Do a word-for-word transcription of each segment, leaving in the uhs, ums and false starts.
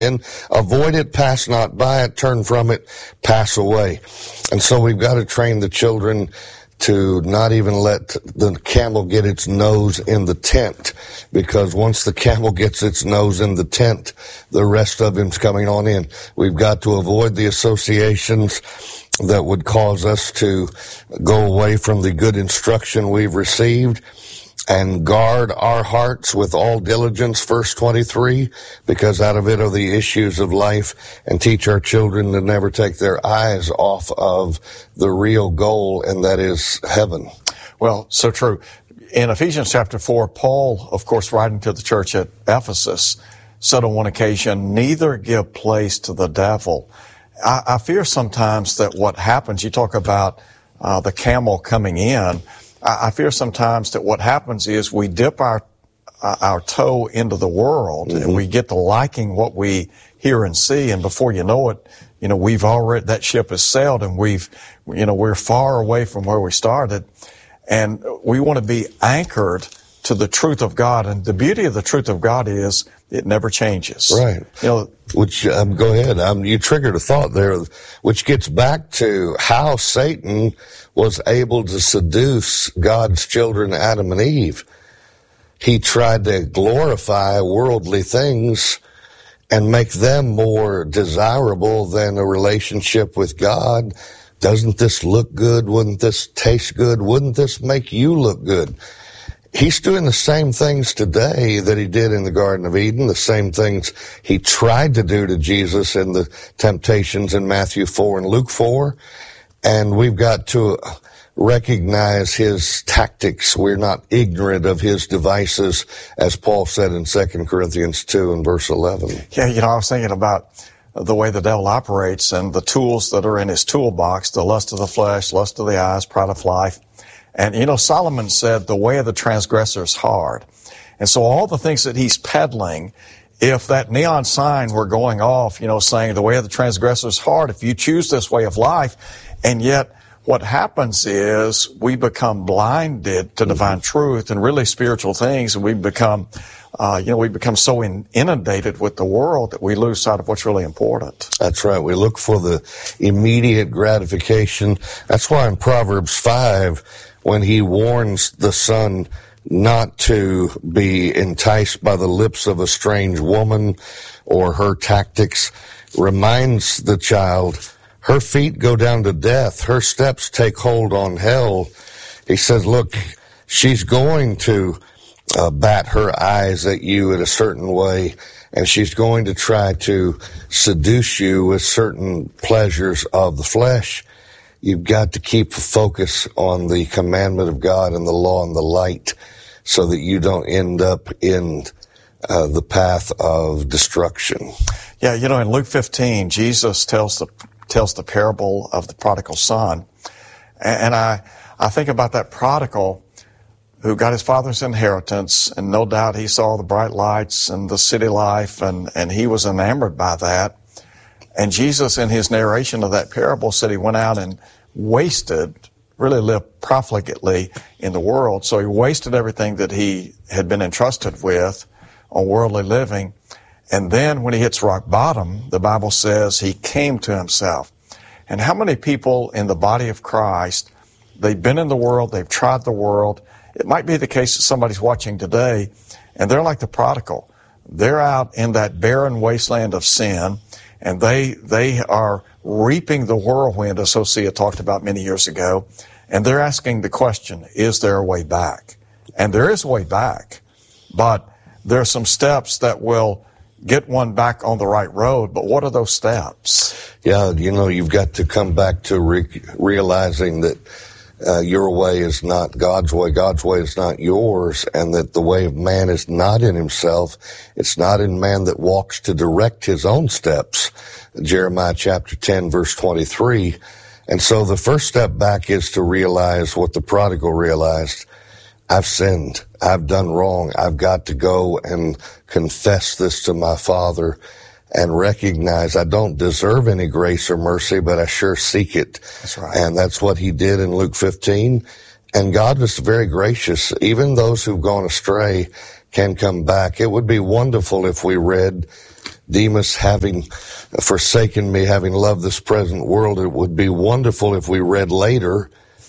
in, avoid it, pass not by it, turn from it, pass away. And so we've got to train the children to not even let the camel get its nose in the tent, because once the camel gets its nose in the tent, the rest of him's coming on in. We've got to avoid the associations that would cause us to go away from the good instruction we've received, and guard our hearts with all diligence, verse twenty-three, because out of it are the issues of life, and teach our children to never take their eyes off of the real goal, and that is heaven. Well, so true. In Ephesians chapter four, Paul, of course, writing to the church at Ephesus, said on one occasion, neither give place to the devil. I, I fear sometimes that what happens, you talk about uh, the camel coming in, I fear sometimes that what happens is we dip our uh, our toe into the world, mm-hmm. and we get to liking what we hear and see, and before you know it, you know, we've already, that ship has sailed, and we've, you know, we're far away from where we started, and we want to be anchored to the truth of God, and the beauty of the truth of God is it never changes. Right. You know, which, um, go ahead, um, you triggered a thought there, which gets back to how Satan was able to seduce God's children, Adam and Eve. He tried to glorify worldly things and make them more desirable than a relationship with God. Doesn't this look good? Wouldn't this taste good? Wouldn't this make you look good? He's doing the same things today that he did in the Garden of Eden, the same things he tried to do to Jesus in the temptations in Matthew four and Luke four. And we've got to recognize his tactics. We're not ignorant of his devices, as Paul said in Second Corinthians two and verse eleven. Yeah, you know, I was thinking about the way the devil operates and the tools that are in his toolbox, the lust of the flesh, lust of the eyes, pride of life. And, you know, Solomon said the way of the transgressor is hard. And so all the things that he's peddling, if that neon sign were going off, you know, saying the way of the transgressor is hard, if you choose this way of life, and yet what happens is we become blinded to divine mm-hmm. truth and really spiritual things, and we become, uh, you know, we become so in, inundated with the world that we lose sight of what's really important. That's right. We look for the immediate gratification. That's why in Proverbs five, when he warns the son not to be enticed by the lips of a strange woman or her tactics, reminds the child, her feet go down to death, her steps take hold on hell. He says, look, she's going to uh, bat her eyes at you in a certain way, and she's going to try to seduce you with certain pleasures of the flesh. You've got to keep focus on the commandment of God and the law and the light, so that you don't end up in uh, the path of destruction. Yeah, you know, in Luke fifteen, Jesus tells the tells the parable of the prodigal son, and I I think about that prodigal who got his father's inheritance, and no doubt he saw the bright lights and the city life, and and he was enamored by that. And Jesus, in his narration of that parable, said he went out and wasted, really lived profligately in the world. So he wasted everything that he had been entrusted with on worldly living. And then when he hits rock bottom, the Bible says he came to himself. And how many people in the body of Christ, they've been in the world, they've tried the world. It might be the case that somebody's watching today, and they're like the prodigal. They're out in that barren wasteland of sin, and they they are reaping the whirlwind, as Hosea talked about many years ago, and they're asking the question, is there a way back? And there is a way back, but there are some steps that will get one back on the right road. But what are those steps? Yeah, you know, you've got to come back to re- realizing that uh, your way is not God's way, God's way is not yours, and that the way of man is not in himself. It's not in man that walks to direct his own steps. Jeremiah chapter ten, verse twenty-three. And so the first step back is to realize what the prodigal realized. I've sinned. I've done wrong. I've got to go and confess this to my Father and recognize I don't deserve any grace or mercy, but I sure seek it. That's right. And that's what he did in Luke fifteen. And God was very gracious. Even those who've gone astray can come back. It would be wonderful if we read Demas having forsaken me, having loved this present world. It would be wonderful if we read later,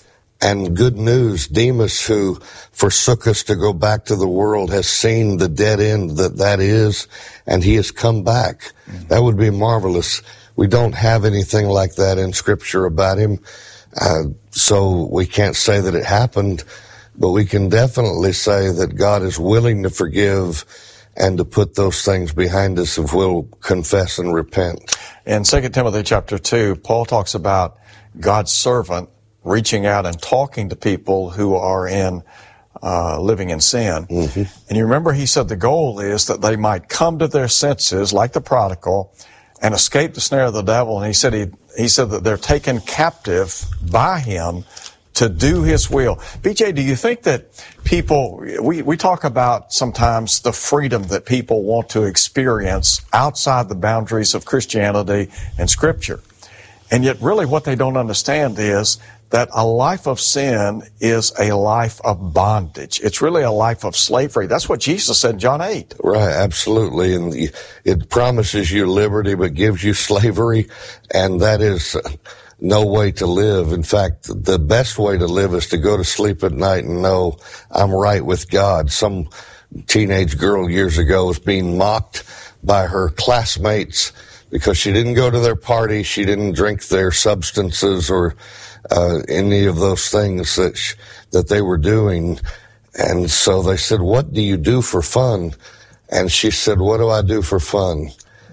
and good news, Demas, who forsook us to go back to the world, has seen the dead end that that is, and he has come back. Mm-hmm. That would be marvelous. We don't have anything like that in Scripture about him, uh, so we can't say that it happened, but we can definitely say that God is willing to forgive and to put those things behind us if we'll confess and repent. In Second Timothy chapter two, Paul talks about God's servant reaching out and talking to people who are in uh, living in sin. Mm-hmm. And you remember he said the goal is that they might come to their senses like the prodigal and escape the snare of the devil. And he said he, he said that they're taken captive by him to do his will. B J, do you think that people, we, we talk about sometimes the freedom that people want to experience outside the boundaries of Christianity and Scripture. And yet really what they don't understand is that a life of sin is a life of bondage. It's really a life of slavery. That's what Jesus said in John eight. Right, absolutely. And the, it promises you liberty but gives you slavery, and that is no way to live. In fact, the best way to live is to go to sleep at night and know I'm right with God. Some teenage girl years ago was being mocked by her classmates because she didn't go to their party, she didn't drink their substances or uh, any of those things that sh- that they were doing. And so they said, "What do you do for fun?" And she said, "What do I do for fun?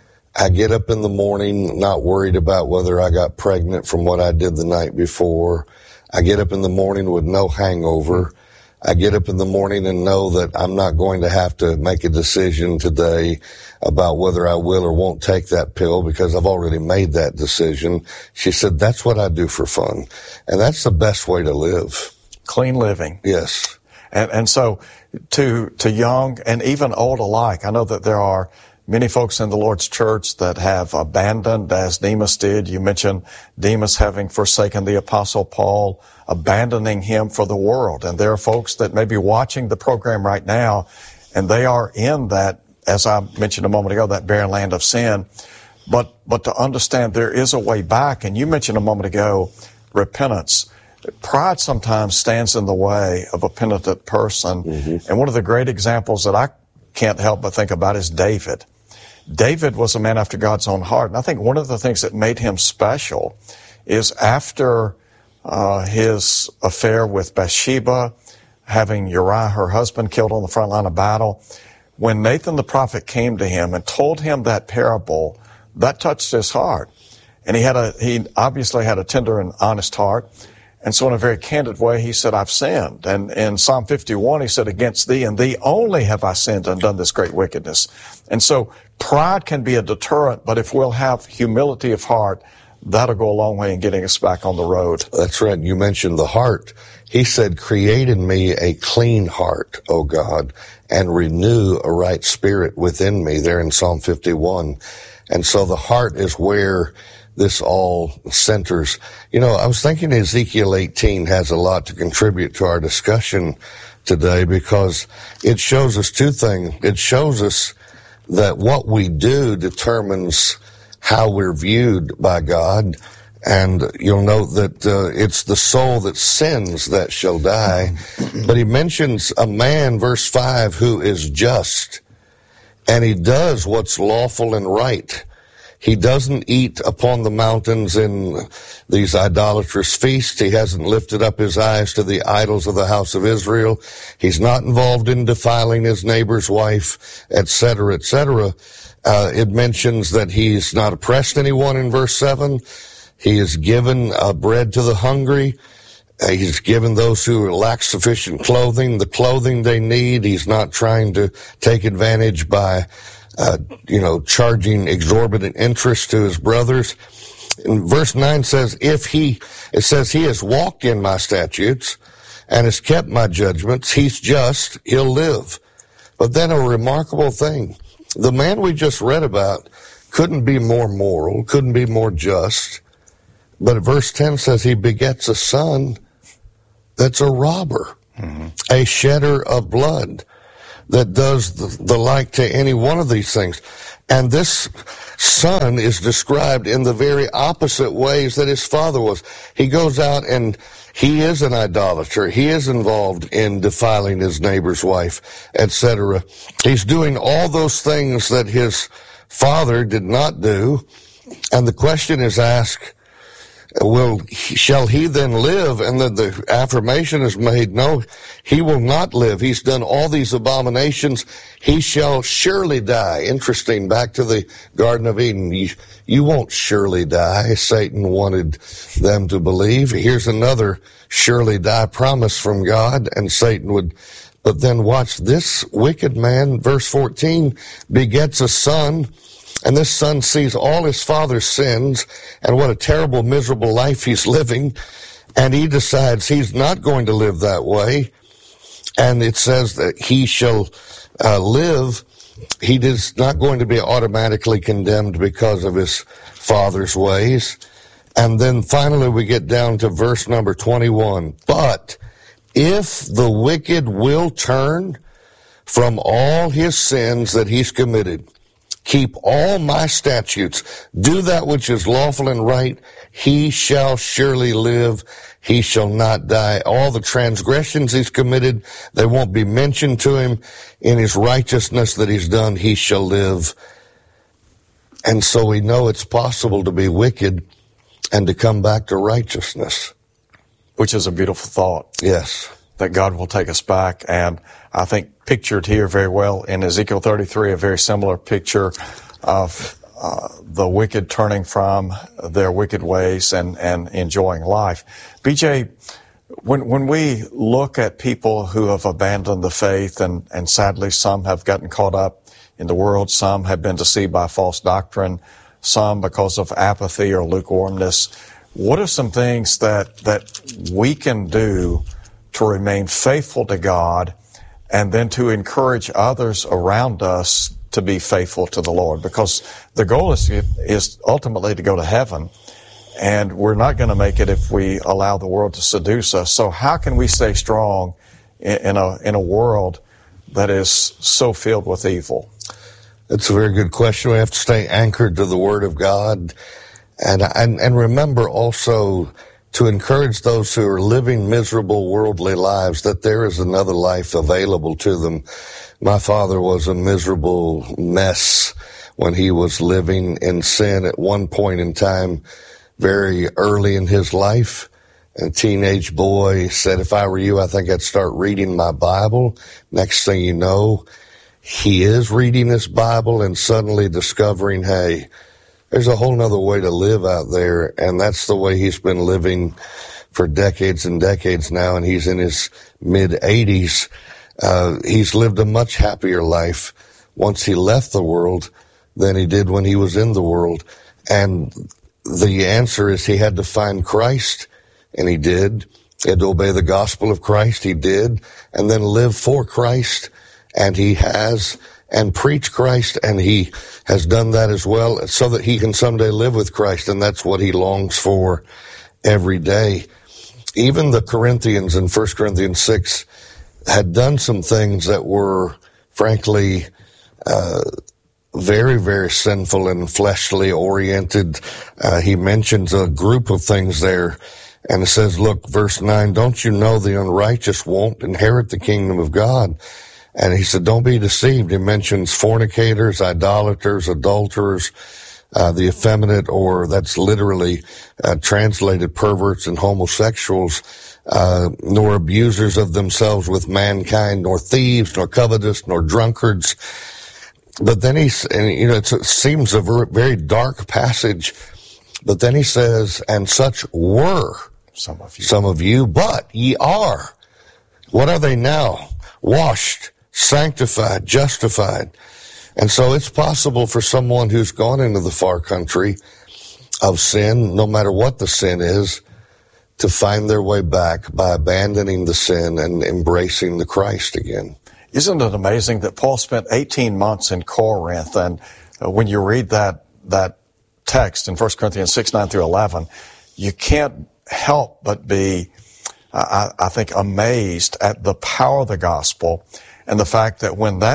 I get up in the morning not worried about whether I got pregnant from what I did the night before. I get up in the morning with no hangover. I get up in the morning and know that I'm not going to have to make a decision today about whether I will or won't take that pill because I've already made that decision." She said, "That's what I do for fun." And that's the best way to live. Clean living. Yes. And, and so to, to young and even old alike, I know that there are many folks in the Lord's church that have abandoned, as Demas did. You mentioned Demas having forsaken the Apostle Paul, abandoning him for the world. And there are folks that may be watching the program right now, and they are in that, as I mentioned a moment ago, that barren land of sin. But, but to understand there is a way back, and you mentioned a moment ago, repentance. Pride sometimes stands in the way of a penitent person. Mm-hmm. And one of the great examples that I can't help but think about is David. David was a man after God's own heart. And I think one of the things that made him special is after uh, his affair with Bathsheba, having Uriah, her husband, killed on the front line of battle, when Nathan the prophet came to him and told him that parable, that touched his heart. And he had a, he obviously had a tender and honest heart. And so in a very candid way, he said, "I've sinned." And in Psalm fifty-one, he said, "Against thee and thee only have I sinned and done this great wickedness." And so pride can be a deterrent, but if we'll have humility of heart, that'll go a long way in getting us back on the road. That's right. You mentioned the heart. He said, "Create in me a clean heart, O God, and renew a right spirit within me," there in Psalm fifty-one. And so the heart is where this all centers. You know, I was thinking Ezekiel eighteen has a lot to contribute to our discussion today because it shows us two things. It shows us that what we do determines how we're viewed by God. And you'll note that uh, it's the soul that sins that shall die. But he mentions a man, verse five, who is just, and he does what's lawful and right. He doesn't eat upon the mountains in these idolatrous feasts. He hasn't lifted up his eyes to the idols of the house of Israel. He's not involved in defiling his neighbor's wife, et cetera, et cetera. Uh, it mentions that he's not oppressed anyone in verse seven. He has given uh, bread to the hungry. Uh, he's given those who lack sufficient clothing the clothing they need. He's not trying to take advantage by Uh, you know, charging exorbitant interest to his brothers. And verse nine says, if he, it says, he has walked in my statutes and has kept my judgments, he's just, he'll live. But then a remarkable thing, the man we just read about couldn't be more moral, couldn't be more just. But verse ten says he begets a son that's a robber, mm-hmm. a shedder of blood, that does the, the like to any one of these things. And this son is described in the very opposite ways that his father was. He goes out and he is an idolater. He is involved in defiling his neighbor's wife, et cetera. He's doing all those things that his father did not do. And the question is asked, will, shall he then live? And then the affirmation is made, no, he will not live. He's done all these abominations. He shall surely die. Interesting, back to the Garden of Eden. You, you won't surely die. Satan wanted them to believe. Here's another surely die promise from God, and Satan would, but then watch this wicked man, verse fourteen, begets a son. And this son sees all his father's sins and what a terrible, miserable life he's living. And he decides he's not going to live that way. And it says that he shall uh, live. He is not going to be automatically condemned because of his father's ways. And then finally we get down to verse number twenty-one. But if the wicked will turn from all his sins that he's committed, keep all my statutes, do that which is lawful and right, he shall surely live, he shall not die. All the transgressions he's committed, they won't be mentioned to him. In his righteousness that he's done, he shall live. And so we know it's possible to be wicked and to come back to righteousness. Which is a beautiful thought. Yes. That God will take us back. And I think pictured here very well in Ezekiel thirty-three, a very similar picture of uh, the wicked turning from their wicked ways and, and enjoying life. B J, when when we look at people who have abandoned the faith, and, and sadly some have gotten caught up in the world, some have been deceived by false doctrine, some because of apathy or lukewarmness, what are some things that that we can do to remain faithful to God, and then to encourage others around us to be faithful to the Lord? Because the goal is, is ultimately to go to heaven, and we're not going to make it if we allow the world to seduce us. So how can we stay strong in, in a in a world that is so filled with evil? That's a very good question. We have to stay anchored to the Word of God, and and, and remember also to encourage those who are living miserable worldly lives that there is another life available to them. My father was a miserable mess when he was living in sin at one point in time, very early in his life. A teenage boy said, if I were you, I think I'd start reading my Bible. Next thing you know, he is reading his Bible and suddenly discovering, hey, there's a whole nother way to live out there, and that's the way he's been living for decades and decades now, and he's in his mid-eighties. Uh, he's lived a much happier life once he left the world than he did when he was in the world. And the answer is he had to find Christ, and he did. He had to obey the gospel of Christ, he did, and then live for Christ, and he has, and preach Christ, and he has done that as well, so that he can someday live with Christ, and that's what he longs for every day. Even the Corinthians in First Corinthians six had done some things that were, frankly, uh, very, very sinful and fleshly oriented. Uh, he mentions a group of things there, and it says, look, verse nine, don't you know the unrighteous won't inherit the kingdom of God? And he said, don't be deceived. He mentions fornicators, idolaters, adulterers, uh, the effeminate, or that's literally uh, translated perverts and homosexuals, uh, nor abusers of themselves with mankind, nor thieves, nor covetous, nor drunkards. But then he's, and you know, it's, it seems a very, very dark passage, but then he says, and such were some of you, some of you, but ye are. What are they now? Washed, sanctified, justified. And so it's possible for someone who's gone into the far country of sin, no matter what the sin is, to find their way back by abandoning the sin and embracing the Christ again. Isn't it amazing that Paul spent eighteen months in Corinth, and uh, when you read that that text in First Corinthians six, nine through eleven, you can't help but be, uh, I, I think, amazed at the power of the gospel, and the fact that when that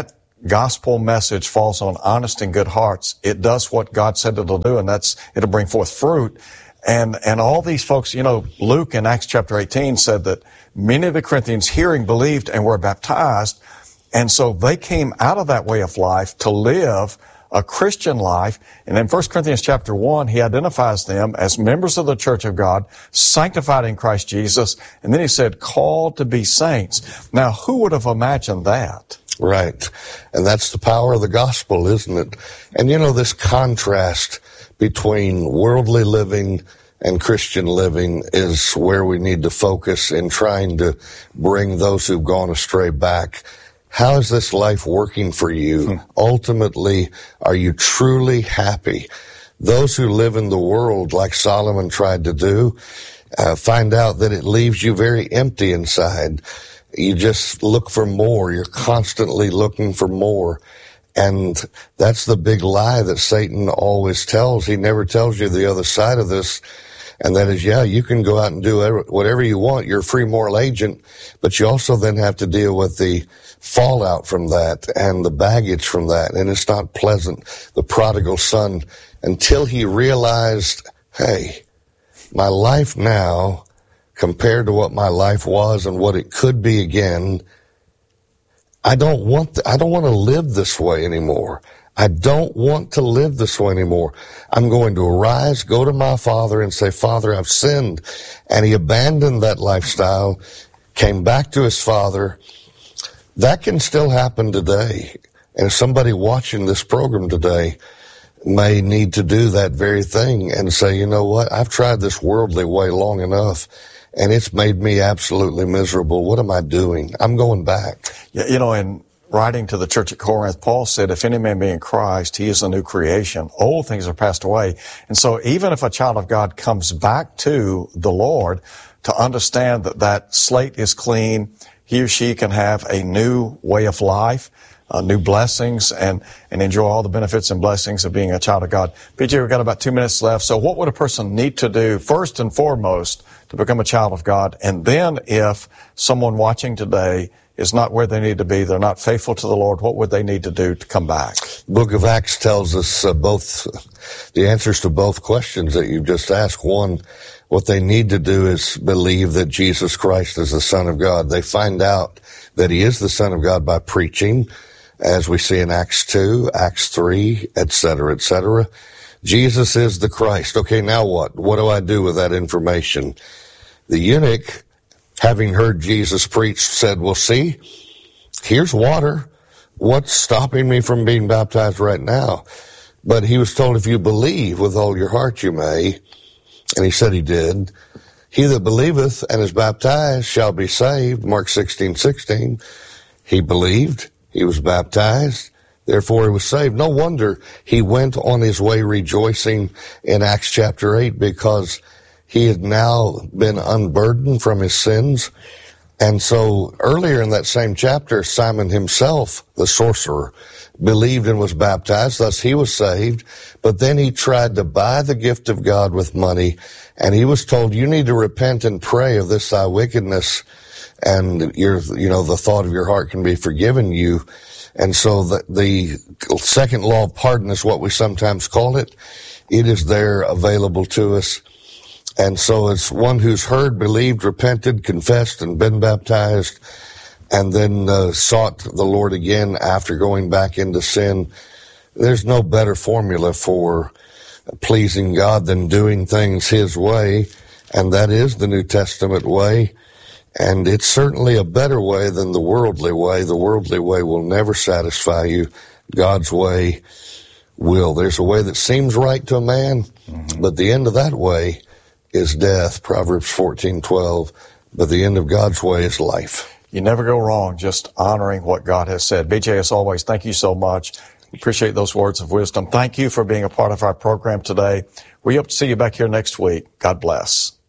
gospel message falls on honest and good hearts, it does what God said it'll do, and that's, it'll bring forth fruit. And, and all these folks, you know, Luke in Acts chapter eighteen said that many of the Corinthians hearing believed and were baptized. And so they came out of that way of life to live a Christian life. And in First Corinthians chapter one, he identifies them as members of the church of God, sanctified in Christ Jesus. And then he said, called to be saints. Now, who would have imagined that? Right. And that's the power of the gospel, isn't it? And you know, this contrast between worldly living and Christian living is where we need to focus in trying to bring those who've gone astray back. How is this life working for you? Hmm. Ultimately, are you truly happy? Those who live in the world, like Solomon tried to do, uh, find out that it leaves you very empty inside. You just look for more. You're constantly looking for more. And that's the big lie that Satan always tells. He never tells you the other side of this. And that is, yeah, you can go out and do whatever you want. You're a free moral agent, but you also then have to deal with the fallout from that and the baggage from that. And it's not pleasant. The prodigal son, until he realized, hey, my life now compared to what my life was and what it could be again, I don't want, th- I don't want to live this way anymore. I don't want to live this way anymore. I'm going to arise, go to my father and say, Father, I've sinned. And he abandoned that lifestyle, came back to his father. That can still happen today. And somebody watching this program today may need to do that very thing and say, you know what? I've tried this worldly way long enough, and it's made me absolutely miserable. What am I doing? I'm going back. Yeah, you know, in writing to the church at Corinth, Paul said, if any man be in Christ, he is a new creation. Old things are passed away. And so even if a child of God comes back to the Lord, to understand that that slate is clean, he or she can have a new way of life, uh, new blessings, and, and enjoy all the benefits and blessings of being a child of God. P J, we've got about two minutes left. So what would a person need to do, first and foremost, to become a child of God? And then if someone watching today is not where they need to be, they're not faithful to the Lord, what would they need to do to come back? Book of Acts tells us uh, both the answers to both questions that you just asked. One, what they need to do is believe that Jesus Christ is the Son of God. They find out that he is the Son of God by preaching, as we see in Acts two, Acts three, et cetera, et cetera. Jesus is the Christ. Okay, now what? What do I do with that information? The eunuch, having heard Jesus preach, said, well, see, here's water. What's stopping me from being baptized right now? But he was told, if you believe with all your heart, you may. And he said he did. He that believeth and is baptized shall be saved. Mark sixteen sixteen. He believed. He was baptized. Therefore he was saved. No wonder he went on his way rejoicing in Acts chapter eight, because he had now been unburdened from his sins. And so earlier in that same chapter, Simon himself, the sorcerer, believed and was baptized, thus he was saved. But then he tried to buy the gift of God with money, and he was told, you need to repent and pray of this thy wickedness, and your, you know, the thought of your heart can be forgiven you. And so the, the second law of pardon is what we sometimes call it. It is there available to us. And so it's one who's heard, believed, repented, confessed, and been baptized, and then uh, sought the Lord again after going back into sin. There's no better formula for pleasing God than doing things his way, and that is the New Testament way. And it's certainly a better way than the worldly way. The worldly way will never satisfy you. God's way will. There's a way that seems right to a man, mm-hmm. but the end of that way is death, Proverbs fourteen twelve, but the end of God's way is life. You never go wrong just honoring what God has said. B J, as always, thank you so much. Appreciate those words of wisdom. Thank you for being a part of our program today. We hope to see you back here next week. God bless.